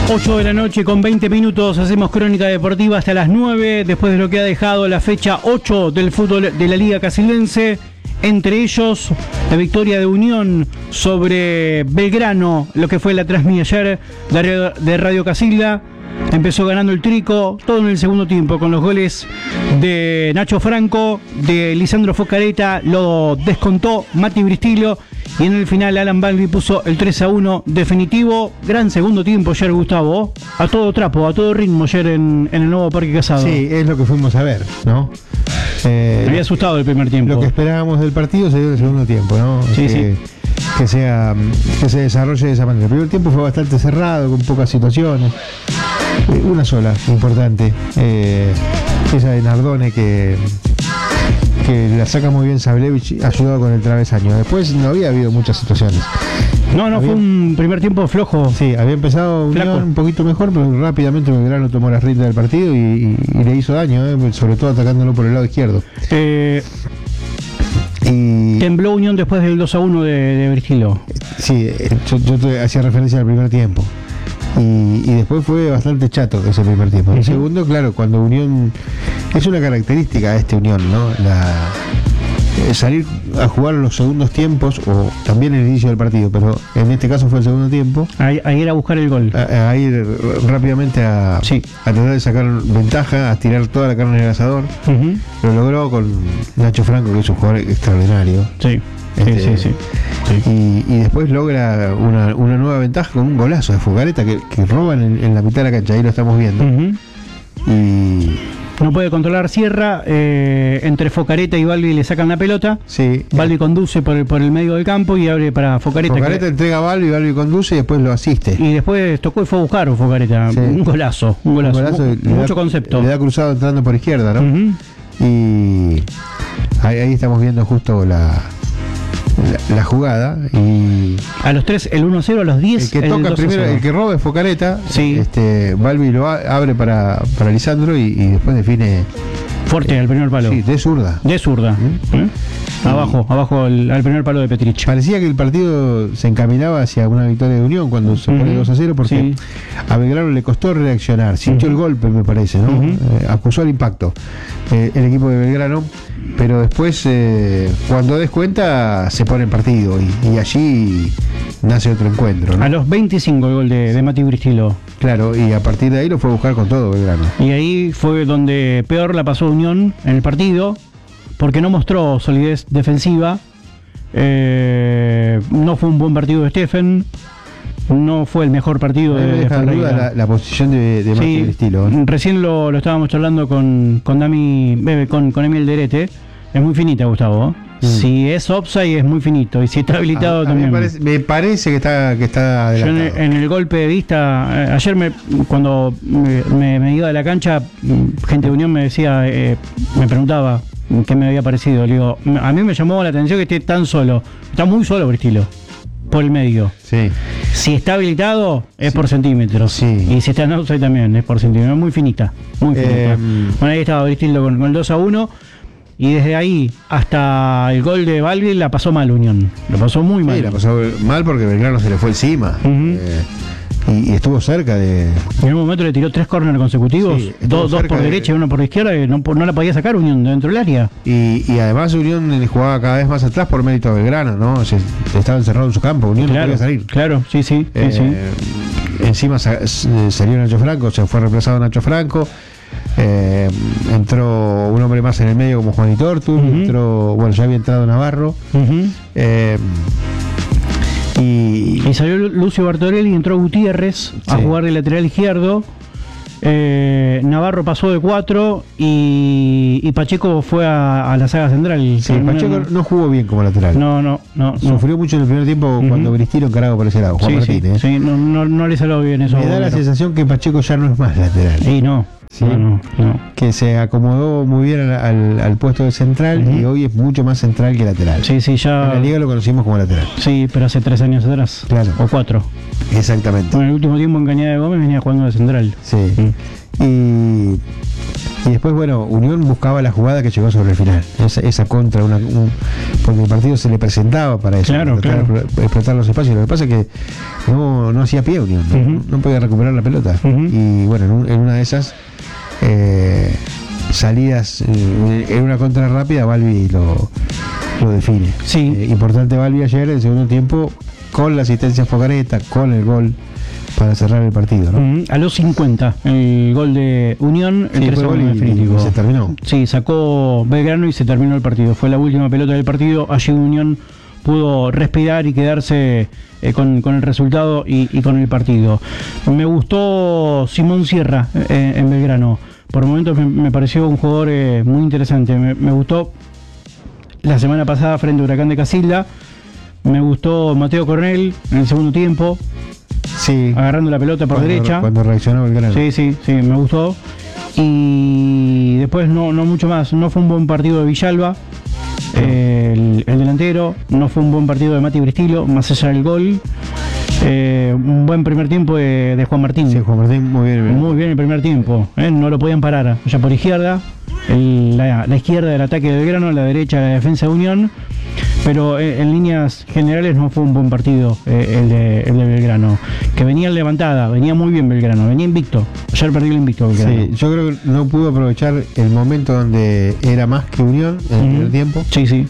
8 de la noche con 20 minutos, hacemos crónica deportiva hasta las 9, después de lo que ha dejado la fecha 8 del fútbol de la Liga Casildense, entre ellos la victoria de Unión sobre Belgrano, lo que fue la transmisión ayer de Radio Casilda. Empezó ganando el Trico, todo en el segundo tiempo, con los goles de Nacho Franco, de Lisandro Focareta, lo descontó Mati Bristilo, y en el final Alan Balbi puso el 3-1 definitivo. Gran segundo tiempo ayer, Gustavo, a todo trapo, a todo ritmo ayer en el nuevo Parque Casado. Sí, es lo que fuimos a ver, ¿no? Me había asustado el primer tiempo. Lo que esperábamos del partido se dio en el segundo tiempo, ¿no? Sí, sí. Que se desarrolle de esa manera. El primer tiempo fue bastante cerrado, con pocas situaciones. Una sola, importante. Esa de Nardone que la saca muy bien Sablevich, ayudado con el travesaño. Después no había habido muchas situaciones. No, fue un primer tiempo flojo. Sí, había empezado Unión un poquito mejor, pero rápidamente Belgrano tomó las riendas del partido y le hizo daño, sobre todo atacándolo por el lado izquierdo. Y tembló Unión después del 2-1 de Virgilio. Sí, yo te hacía referencia al primer tiempo. Y después fue bastante chato ese primer tiempo. El segundo, claro, cuando Unión... Es una característica de este Unión, ¿no? Salir a jugar los segundos tiempos, o también el inicio del partido, pero en este caso fue el segundo tiempo. A ir a buscar el gol. A ir rápidamente a tratar de sacar ventaja, a tirar toda la carne en el asador. Lo logró con Nacho Franco, que es un jugador extraordinario. Sí. Sí. Y después logra una nueva ventaja con un golazo de Focareta que roban en la mitad de la cancha. Ahí lo estamos viendo. Y no puede controlar Sierra, entre Focareta y Balbi le sacan la pelota. Sí. Balbi conduce por el medio del campo y abre para Focareta. Focareta entrega a Balbi conduce y después lo asiste. Y después tocó y fue a buscar a Focareta. Sí. Un golazo. Mucho concepto. Le da cruzado entrando por izquierda, ¿no? Y ahí estamos viendo justo la jugada. Y a los 3 el 1-0, a los 10 el que toca primero, el que roba es Focareta. Sí. Balbi lo abre para Lisandro y después define fuerte al primer palo. Sí, de zurda. Abajo al primer palo de Petrich. Parecía que el partido se encaminaba hacia una victoria de Unión cuando se pone 2-0, porque a Belgrano le costó reaccionar, sintió el golpe, me parece, ¿no? Acusó el impacto el equipo de Belgrano, pero después cuando des cuenta se pone en partido y allí nace otro encuentro, ¿no? A los 25 el gol de Mati Bristilo. Claro, y a partir de ahí lo fue a buscar con todo Belgrano. Y ahí fue donde peor la pasó Unión en el partido, porque no mostró solidez defensiva. No fue un buen partido de Stephen. No fue el mejor partido de Ferreira. La posición de Mati Bristilo, ¿no? Recién lo estábamos charlando con Emil Derete. Es muy finita, Gustavo. Si es offside es muy finito, y si está habilitado también. Me parece que está adelantado. Yo en el golpe de vista, ayer cuando me iba de la cancha, gente de Unión me decía, me preguntaba qué me había parecido. Le digo, a mí me llamó la atención que esté tan solo. Está muy solo Bristilo, por el medio. Sí. Si está habilitado es por centímetros. Sí. Y si está en offside también es por centímetros. Muy finita. Muy finita. Bueno, ahí estaba Bristilo con el 2-1. Y desde ahí hasta el gol de Balbi la pasó mal Unión. Lo pasó muy mal. Sí, la pasó mal porque Belgrano se le fue encima. Y estuvo cerca de... En un momento le tiró 3 córneres consecutivos, dos por derecha y uno por izquierda, y no la podía sacar Unión dentro del área. Y además Unión jugaba cada vez más atrás por mérito de Belgrano, ¿no? Estaba encerrado en su campo, Unión no podía salir. Claro, sí. Encima salió Nacho Franco, se fue reemplazado Nacho Franco. Entró un hombre más en el medio como Juan Itortu, ya había entrado Navarro. Y salió Lucio Bartorelli y entró Gutiérrez a jugar de lateral izquierdo. Navarro pasó de 4 y Pacheco fue a la saga central. Sí, Pacheco no jugó bien como lateral. No. Sufrió mucho en el primer tiempo cuando Bristilo encargado por ese lado. Juan Martínez. Sí, no le salió bien eso. Me da la sensación que Pacheco ya no es más lateral. Sí, no. ¿Sí? No. Que se acomodó muy bien al puesto de central y hoy es mucho más central que lateral. Sí, ya. En la liga lo conocimos como lateral. Sí, pero hace 3 años atrás. Claro. O 4. Exactamente. Bueno, el último tiempo en Cañada de Gómez venía jugando de central. Sí. Y Y después, bueno, Unión buscaba la jugada que llegó sobre el final. Esa contra, porque el partido se le presentaba para eso. Claro, para explotar los espacios. Lo que pasa es que no hacía pie Unión, no podía recuperar la pelota. Y bueno, en una de esas salidas, en una contra rápida, Balbi lo define. Sí. Importante Balbi ayer, en el segundo tiempo, con la asistencia Fogareta, con el gol para cerrar el partido, ¿no? A los 50, el gol de Unión, el 3-1 definitivo. Y se terminó. Sí, sacó Belgrano y se terminó el partido. Fue la última pelota del partido. Allí Unión pudo respirar y quedarse con el resultado y con el partido. Me gustó Simón Sierra en Belgrano. Por momentos me pareció un jugador muy interesante. Me gustó la semana pasada frente a Huracán de Casilda. Me gustó Mateo Cornell en el segundo tiempo. Sí. Agarrando la pelota por derecha. Cuando reaccionó Belgrano. Sí, me gustó. Y después no mucho más. No fue un buen partido de Villalba, el delantero. No fue un buen partido de Mati Bristilo, más allá del gol. Un buen primer tiempo de Juan Martín. Sí, Juan Martín muy bien. Muy bien el primer tiempo. No lo podían parar. Ya por izquierda. La izquierda del ataque de Belgrano, la derecha de la defensa de Unión. Pero en líneas generales no fue un buen partido el de Belgrano, que venía en levantada, venía muy bien Belgrano, venía invicto. Ayer perdió el invicto Belgrano. Sí, yo creo que no pudo aprovechar el momento donde era más que Unión en el primer tiempo. Sí.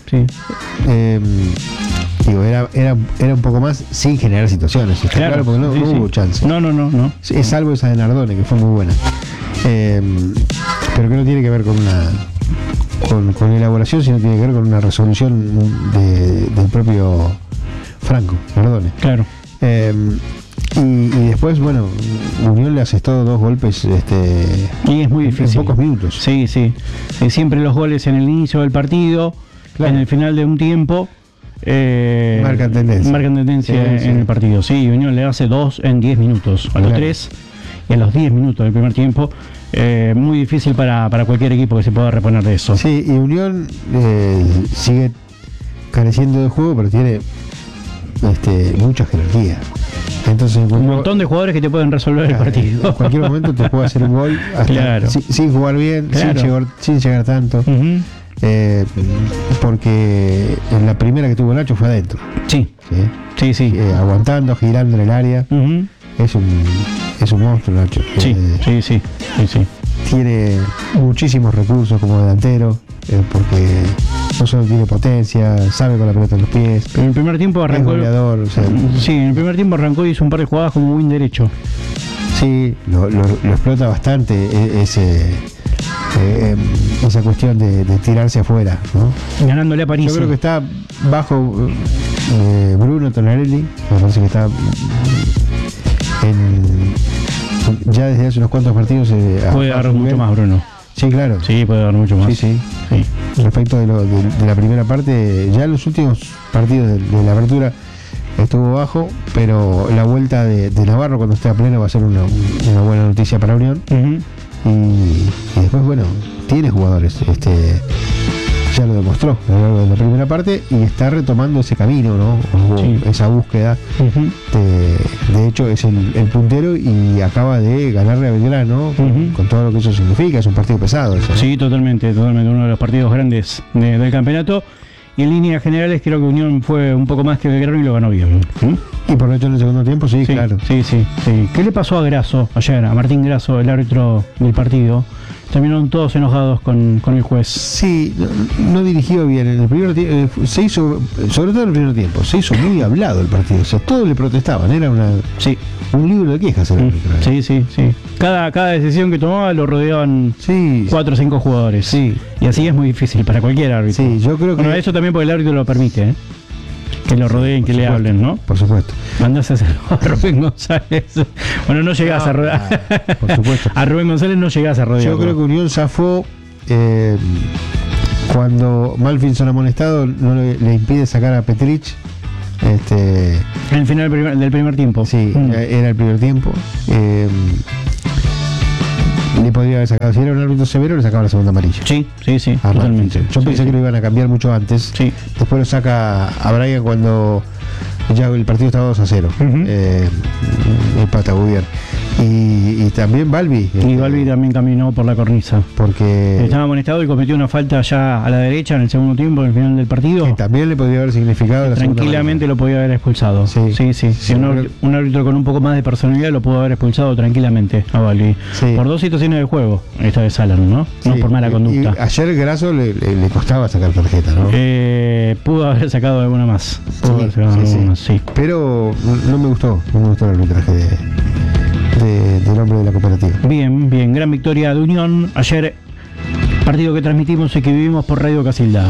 Digo, era un poco más sin generar situaciones, claro, porque no hubo chance. No. Es salvo esa de Nardone, que fue muy buena. Pero que no tiene que ver con elaboración, sino tiene que ver con una resolución del propio Franco Nardone. Claro. Y después, bueno, Unión le asestó 2 golpes y es muy difícil. En pocos minutos. Sí. Siempre los goles en el inicio del partido, claro. En el final de un tiempo. Marcan tendencia en el partido. Sí, Unión le hace 2 en 10 minutos, a los 3 y a los 10 minutos del primer tiempo. Muy difícil para cualquier equipo que se pueda reponer de eso. Sí, y Unión sigue careciendo de juego, pero tiene mucha jerarquía. Entonces, un montón de jugadores que te pueden resolver el partido. En cualquier momento te puede hacer un gol sin jugar bien, sin llegar tanto. Porque en la primera que tuvo Nacho fue adentro. Sí. Aguantando, girando en el área. Es un monstruo, Nacho. Sí. Tiene muchísimos recursos como delantero, porque no solo tiene potencia, sabe con la pelota en los pies. Pero en el primer tiempo arrancó. Es goleador, sí, en el primer tiempo arrancó y hizo un par de jugadas como win derecho. Sí, lo explota bastante esa cuestión de tirarse afuera, ¿no? Ganándole a París. Yo creo que está bajo Bruno Tonarelli, me parece que está ya desde hace unos cuantos partidos puede dar mucho más Bruno. Sí, claro. Sí, puede dar mucho más. Sí. Respecto de la primera parte, ya en los últimos partidos de la apertura estuvo bajo, pero la vuelta de Navarro cuando esté a pleno va a ser una buena noticia para Unión. Y después, bueno, tiene jugadores, ya lo demostró a lo largo de la primera parte y está retomando ese camino, ¿no? Esa búsqueda. De hecho, es el puntero y acaba de ganarle a Belgrano con todo lo que eso significa. Es un partido pesado eso, ¿no? Sí, totalmente, uno de los partidos grandes del campeonato. Y en líneas generales creo que Unión fue un poco más que Belgrano y lo ganó bien. Y por lo hecho en el segundo tiempo, sí, claro. Sí. ¿Qué le pasó a Grasso ayer, a Martín Grasso, el árbitro del partido? Terminaron todos enojados con el juez. Sí, no dirigió bien. En el primer tiempo, se hizo, sobre todo en el primer tiempo, se hizo muy hablado el partido. O sea, todos le protestaban. Era un libro de quejas el árbitro. Sí. Cada decisión que tomaba lo rodeaban 4 o 5 jugadores. Sí. Y así es muy difícil para cualquier árbitro. Sí, yo creo que. Eso también porque el árbitro lo permite, que lo rodeen, que le hablen, ¿no? Por supuesto. Mandás a hacer a Rubén González. Bueno, no llegás a rodear. Por supuesto. A Rubén González no llegás a rodear. Yo creo que Unión zafó cuando Malfinson amonestado no le impide sacar a Petrich. En el final del primer tiempo. Sí, era el primer tiempo. Le podría haber sacado, si era un árbitro severo, le sacaba la segunda amarilla. Sí, totalmente. Yo pensé que lo iban a cambiar mucho antes. Sí. Después lo saca a Brian cuando ya el partido estaba 2-0. Empata Gudier. Y también Balbi. Y Balbi también caminó por la cornisa. Porque estaba amonestado y cometió una falta ya a la derecha en el segundo tiempo, en el final del partido. Que también le podría haber significado la tranquilamente lo podía haber expulsado. Sí. Un árbitro con un poco más de personalidad lo pudo haber expulsado tranquilamente a Balbi. Sí. Por 2 situaciones de juego, esta de Salerno, ¿no? Sí. No por mala conducta. Y ayer Grasso le costaba sacar tarjeta, ¿no? Pudo haber sacado alguna más. Sí. Pero no me gustó el arbitraje del hombre de la cooperativa. Bien, gran victoria de Unión ayer, partido que transmitimos y que vivimos por Radio Casilda.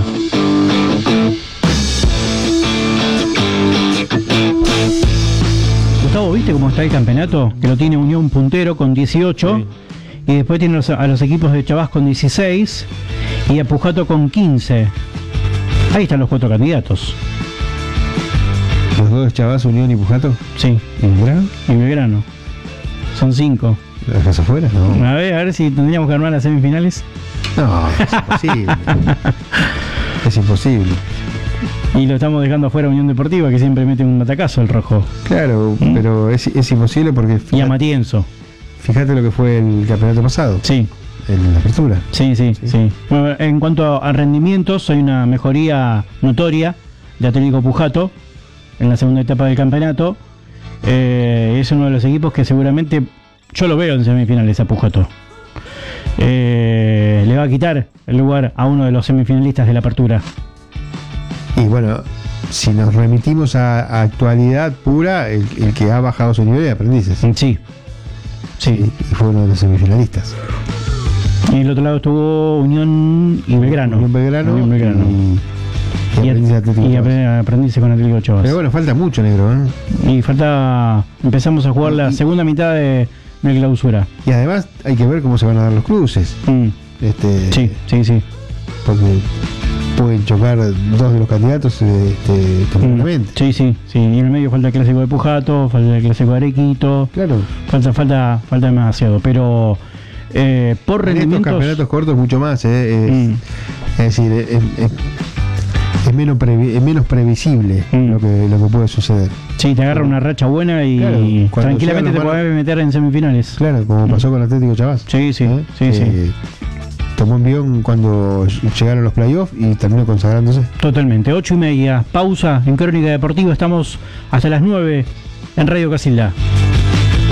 Gustavo, ¿viste cómo está el campeonato? Que lo tiene Unión puntero con 18, sí. Y después tiene a los equipos de Chavás con 16 y a Pujato con 15. Ahí están los 4 candidatos. ¿Los dos Chavás, Unión y Pujato? Sí. ¿Y Belgrano? Son 5. ¿Lo dejas afuera? No. A ver si tendríamos que armar las semifinales. No, es imposible. Es imposible. Y lo estamos dejando afuera Unión Deportiva, que siempre mete un batacazo el rojo. Claro, pero es imposible porque... Y a Matienzo. Fíjate lo que fue el campeonato pasado. Sí. En la apertura. Sí. Bueno, en cuanto a rendimientos, hay una mejoría notoria de Atlético Pujato en la segunda etapa del campeonato. Es uno de los equipos que seguramente yo lo veo en semifinales a Pujato. Le va a quitar el lugar a uno de los semifinalistas de la apertura. Y bueno, si nos remitimos a actualidad pura, el que ha bajado su nivel de aprendices. Sí. Y fue uno de los semifinalistas. Y el otro lado estuvo Unión y Belgrano. Unión Belgrano. Y aprendice con Atlético Chavás. Pero bueno, falta mucho, negro, ¿eh? Y empezamos a jugar la segunda mitad de clausura. Y además hay que ver cómo se van a dar los cruces. Sí. Porque pueden chocar 2 de los candidatos temporalmente. Sí. Y en el medio falta el clásico de Pujato, falta el clásico de Arequito. Claro. Falta demasiado, pero por rendimientos... En estos campeonatos cortos mucho más, es decir, es menos previsible lo que puede suceder. Sí, te agarra una racha buena y tranquilamente te podés meter en semifinales. Claro, como pasó con Atlético Chavás. Sí. Tomó envión cuando llegaron los playoffs y terminó consagrándose. Totalmente. 8:30, pausa en Crónica Deportiva. Estamos hasta las 9 en Radio Casilda.